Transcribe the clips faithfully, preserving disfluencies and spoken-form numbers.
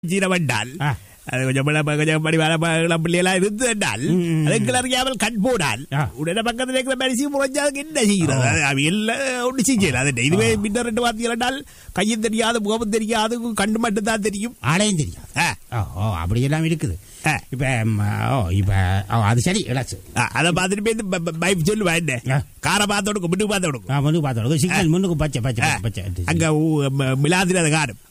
ஜீரவண்டால் அது கொஞ்சம் கொஞ்சம் படிவாளம் பிள்ளைகளா இருந்து என்றால் அதுக்கு அறியாமல் கண் போடால் உடனே பக்கத்தில் இருக்கிற மனுஷி முறைஞ்சாதுக்கு என்ன செய்கிறது அவை எல்லாம் ஒன்று செய்யல அது இதுவே முன்ன ரெண்டு வார்த்தைகள் என்றால் கையும் தெரியாது முகமும் தெரியாது கண்டு மட்டும் தான் தெரியும் ஆளையும் தெரியும் அப்படி எல்லாம் இருக்குது இப்ப இப்ப அது சரி அதை பார்த்துட்டு பைப் சொல்லுவா என்ன காரை பார்த்து கொடுக்கும் முன்னுக்கு பார்த்து கொடுக்கும் முன்னுக்கு பார்த்து கொடுக்கும் சிக்னல் முன்னுக்கு பச்சை பச்சை பச்சை அங்க மிலாதிரத காரம்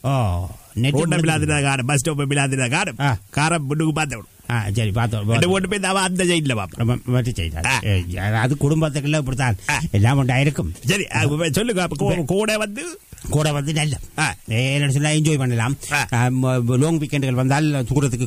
காரம் பஸ் ஸ்டாப் மிலாதிரத காரம் காரை முன்னுக்கு பார்த்து கொடுக்கும் சரி பார்த்தோம் ஓட்டு போய் அந்த சைட்ல பார்ப்போம் அது குடும்பத்துக்குள்ள இப்படித்தான் எல்லாம் உண்டாயிருக்கும் சரி சொல்லுங்க கூட வந்து கூட வந்து நல்ல சொன்னா என்ஜாய் பண்ணலாம் லாங் வீக்கெண்டுகள் வந்தால் தூரத்துக்கு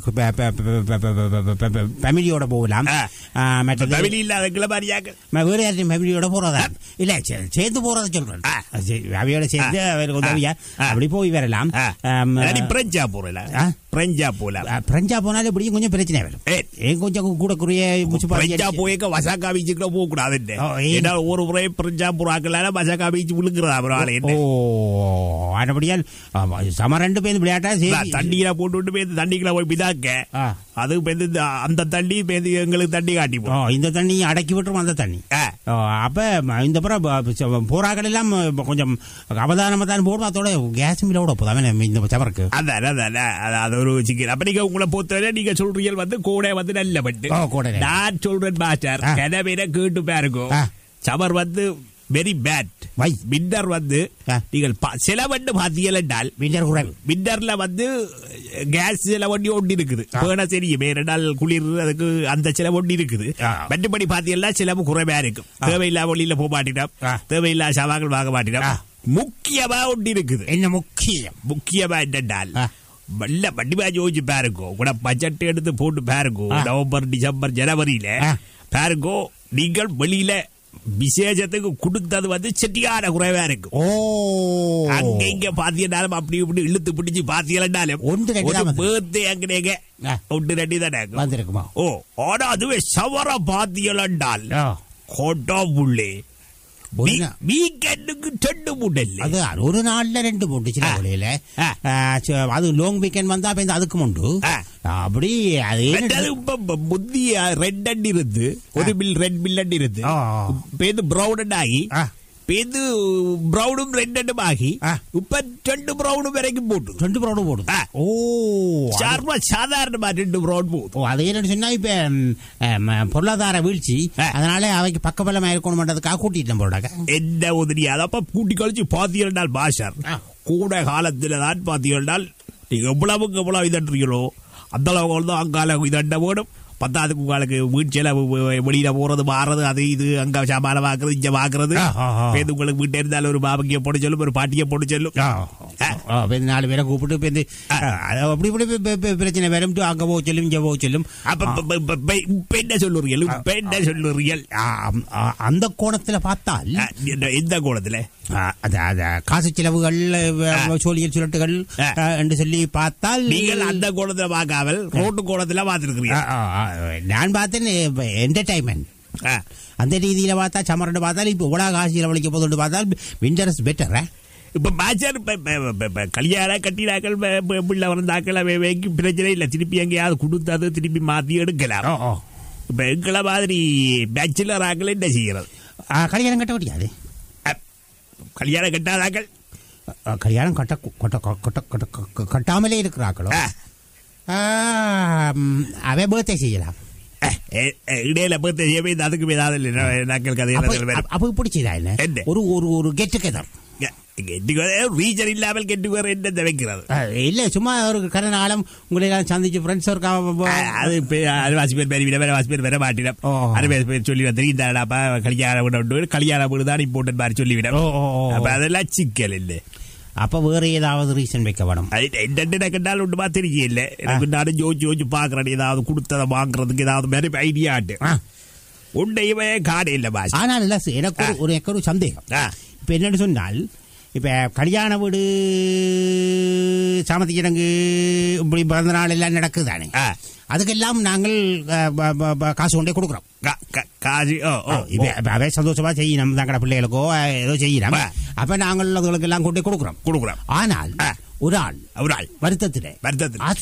ஃபேமிலியோட போகலாம் மற்ற இல்லாத வேற யாரையும் ஃபேமிலியோட போறதா இல்ல சேர்ந்து போறத சொல்றேன் அவையோட சேர்ந்து அவருக்கு உதவியா அப்படி போய் வரலாம் பிரெஞ்சா போறல பிரெஞ்சா போலாம் பிரெஞ்சா போனாலும் இப்படியும் கொஞ்சம் பிரச்சனை வரும் ஏன் கொஞ்சம் கூட குறைய பிரெஞ்சா போய்க்க வசாக்கா பீச்சுக்குள்ள போக கூடாது ஒரு முறை பிரெஞ்சா போறாக்கல வசாக்கா பீச் விழுங்குறதா அப்புறம் ஆனபடியால் சம ரெண்டு பேர் விளையாட்டா தண்ணியில போட்டு விட்டு போய் தண்ணிக்குள்ள போய் பிதாக்க அது அந்த தண்ணி எங்களுக்கு தண்ணி காட்டி இந்த தண்ணி அடக்கி விட்டுரும் அந்த தண்ணி அப்ப இந்த புறம் போராக்கள் எல்லாம் கொஞ்சம் அவதானமா தான் போடும் அதோட கேஸ் மில்லோட போதாம இந்த சவருக்கு அதான் அது ஒரு சிக்கல் அப்ப நீங்க உங்களை பொறுத்தவரை நீங்க சொல்றீங்க வந்து கூட வந்து நல்ல பட்டு நான் சொல்றேன் மாஸ்டர் கனவேன கேட்டு பாருங்க சவர் வந்து வெரி பேட் விண்டர் வந்து நீங்கள் செலவண்டு பாத்தீங்கள் என்றால் விண்டர் குறைவு விண்டர்ல வந்து கேஸ் செலவண்டி ஒண்டி இருக்குது வேணா தெரியும் ரெண்டால் குளிர் அதுக்கு அந்த செலவண்டி இருக்குது மற்றபடி பாத்தீங்கன்னா செலவு குறைவா இருக்கும் தேவையில்லா வழியில போக மாட்டினோம் தேவையில்லா சவாக்கள் வாங்க மாட்டினோம் முக்கியமா ஒண்டி இருக்குது என்ன முக்கியம் முக்கியமா என்னென்றால் வல்ல வண்டிமா யோசிச்சு பாருங்கோ கூட பட்ஜெட் எடுத்து போட்டு பாருங்கோ நவம்பர் டிசம்பர் ஜனவரியில பாருங்கோ நீங்கள் வெளியில விசேஷத்துக்கு கொடுத்தது வந்து செட்டியான குறைவா இருக்கு அங்க இங்க பாத்தீங்கன்னாலும் அப்படி இப்படி இழுத்து பிடிச்சு பாத்தீங்கன்னாலும் பேர்தே அங்கனேங்க ஒன்று ரெண்டு தானே வந்திருக்குமா ஓ ஆனா அதுவே சவர பாத்தீங்கன்னால் கோட்டா புள்ளே வீக்கெண்டுக்கு ரெண்டு மூட்டல் அது ஒரு நாள்ல ரெண்டு மூட்டு சில வழியில அது லாங் வீக்கெண்ட் வந்தா அதுக்கு உண்டு அப்படி அது முத்திய ரெட் அண்ட் இருந்து ஒரு பில் ரெட் பில் அண்ட் இருந்து பேருந்து பிரவுன் ஆகி பேருந்து பிரவுனும் ரெட் அண்டும் ஆகி இப்ப ரெண்டு பிரவுனும் வரைக்கும் போட்டு ரெண்டு பிரவுனும் போட்டு ஓ சார்பா சாதாரணமா ரெண்டு பிரவுன் போட்டு அது என்ன சொன்னா இப்ப பொருளாதார வீழ்ச்சி அதனால அவைக்கு பக்கபலமா இருக்கணும்ன்றதுக்காக கூட்டிட்டு போறாங்க என்ன உதவி அதப்ப கூட்டி கழிச்சு பாத்தீங்கன்னா பாஷர் கூட காலத்துல தான் பாத்தீங்கன்னா நீங்க எவ்வளவுக்கு எவ்வளவு இதன்றீங்களோ அந்த அளவுக்கு தான் அங்கால இதண்ட வேணும் பத்தாவதுக்கு உங்களுக்கு வீட்டு செலவு வெளியில போறது மாறுறது அது இது அங்க சாமான வாக்குறது இங்க வாக்குறது உங்களுக்கு வீட்டை இருந்தாலும் ஒரு பாபக்கிய போட்டு சொல்லும் ஒரு பாட்டியை போட்டு சொல்லும் நாலு பேரை கூப்பிட்டு அப்படி இப்படி பிரச்சனை வரும் அங்க போக சொல்லும் இங்க போக சொல்லும் அப்ப என்ன சொல்லுறீர்கள் இப்ப என்ன சொல்லுறீர்கள் அந்த கோணத்துல பார்த்தால் எந்த கோணத்துல காசு செலவுகள் சோழியல் சுருட்டுகள் என்று சொல்லி பார்த்தால் நீங்கள் அந்த கோணத்துல பார்க்காமல் ரோட்டு கோணத்துல பார்த்திருக்கிறீங்க நான் பார்த்தேன் என்டர்டைன்மெண்ட் அந்த ரீதியில பார்த்தா சமரண்டு பார்த்தால் இப்ப உலக காசு செலவழிக்க போது பார்த்தால் விண்டர்ஸ் பெட்டர் இப்ப பாச்சர் கல்யாணம் கட்டினாக்கள் பிள்ளை வந்தாக்கள் பிரச்சனை இல்லை திருப்பி எங்கேயாவது கொடுத்தது திருப்பி மாத்தி எடுக்கலாம் இப்ப எங்களை மாதிரி பேச்சுலர் ஆக்கள் என்ன செய்யறது கல்யாணம் கட்ட முடியாது கல்யாணம் கட்டாதாக்கள் கல்யாணம் கட்ட கட்டாமலே இருக்கிறாக்களோ அவன் பர்த்டே செய்யலாம் இடையில பர்த்டே செய்ய அதுக்கு ஏதாவது கதை அப்ப பிடிச்சதா என்ன ஒரு ஒரு ஒரு கெட் டுகெதர் ரீஜன் இல்லாமல் கெட்டு வேற என்ன வைக்கிறது இல்ல சும்மா ஒரு கரநாளம் உங்களை எல்லாம் சந்திச்சு ஃப்ரெண்ட்ஸ் அது அரைவாசி பேர் பேர் வேறவாசி பேர் வர மாட்டிடும் அரைவாசி பேர் சொல்லி தெரியுதாடாப்பா கல்யாணம் விட கல்யாணம் வீடு தான் இம்பார்ட்டன்ட் மாதிரி சொல்லிவிடும் அப்ப அதெல்லாம் சிக்கல் இல்லை அப்ப வேற ஏதாவது ரீசன் வைக்க வேணும் கண்டாலும் ஒன்றுமா தெரிய இல்லை எனக்கு நானும் ஜோதிச்சு யோசிச்சு பாக்குறேன் ஏதாவது கொடுத்ததை வாங்குறதுக்கு ஏதாவது மாதிரி ஐடியா ஆட்டு உண்டையுமே காடு இல்லை பாஸ் ஆனால் இல்ல எனக்கு ஒரு எனக்கு ஒரு சந்தேகம் இப்ப என்னன்னு சொன்னால் இப்ப கல்யாண வீடு சாமத்தி சடங்கு இப்படி பிறந்த நாள் எல்லாம் நடக்குது தானே அதுக்கெல்லாம் நாங்கள் காசு கொண்டே கொடுக்குறோம் அவை சந்தோஷமா செய்யணும் தங்கட பிள்ளைகளுக்கோ ஏதோ செய்யணும் அப்ப நாங்கள் அதுகளுக்கு எல்லாம் கொண்டே கொடுக்குறோம் கொடுக்குறோம் ஆனால் ஒரு ஆள் ஒரு ஆள் வருத்தத்திலே வருத்தத்தில்